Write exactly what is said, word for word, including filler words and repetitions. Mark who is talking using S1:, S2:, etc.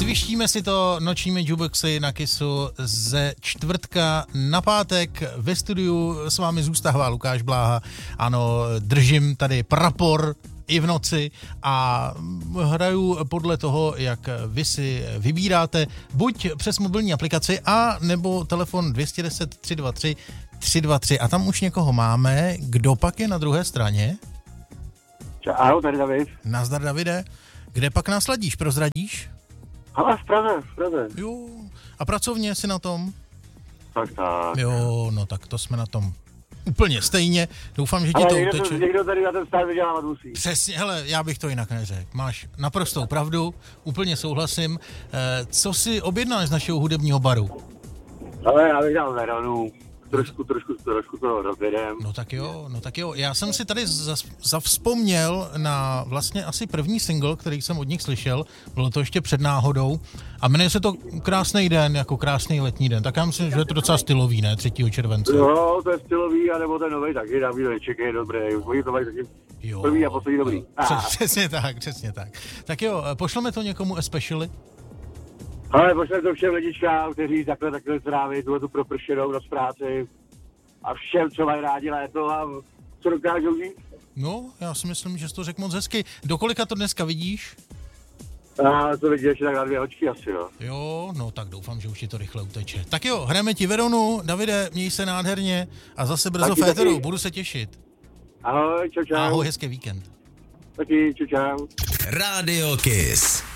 S1: Zvištíme si to nočními jukeboxy na Kissu ze čtvrtka na pátek. Ve studiu s vámi zůstává Lukáš Bláha. Ano, držím tady prapor i v noci a hraju podle toho, jak vy si vybíráte, buď přes mobilní aplikaci a nebo telefon dvě jedna deset, tři dva tři, tři dva tři. A tam už někoho máme. Kdo pak je na druhé straně?
S2: Ahoj, tady David.
S1: Nazdar, Davide. Kde pak nás ladíš, prozradíš?
S2: Ale v Praze, v Praze.
S1: Jo, a pracovně si na tom?
S2: Tak tak.
S1: Jo, no tak to jsme na tom úplně stejně. Doufám, že ti
S2: ale
S1: to
S2: někdo,
S1: uteče.
S2: někdo tady na ten stát vydělávat musí.
S1: Přesně, hele, já bych to jinak neřekl. Máš naprostou pravdu, úplně souhlasím. E, co si objednáš z našeho hudebního baru?
S2: Ale já bych dal Veronu. Trošku, trošku, trošku to rozjedem.
S1: No tak jo, no tak jo. Já jsem si tady zas, zavzpomněl na vlastně asi první single, který jsem od nich slyšel. Bylo to ještě před náhodou. A jmenuje se to Krásný den, jako krásný letní den. Tak já myslím, že je to docela stylový, ne? třetího července.
S2: Jo, to je stylový, anebo ten novej taky, David Leček je dobrý. Oni to mají taky
S1: jo,
S2: první a poslední dobrý.
S1: Přes, přesně tak, přesně tak. Tak jo, pošleme to někomu especially.
S2: Ale pošleme to všem lidičkám, kteří takhle takhle tráví tuhle tu propršenou noc práci a všem, co mají rádi léto a co dokážou žít.
S1: No, já si myslím, že jsi to řekl moc hezky. Do kolika to dneska vidíš?
S2: A to vidíš tak na dvě hočky asi, no.
S1: Jo, no tak doufám, že už ti to rychle uteče. Tak jo, hrajeme ti Veronu. Davide, měj se nádherně a zase brzo v éteru, budu se těšit.
S2: Ahoj, čau, čau.
S1: Ahoj, hezký víkend.
S2: Taky, čau, čau.
S3: Rádio Kiss.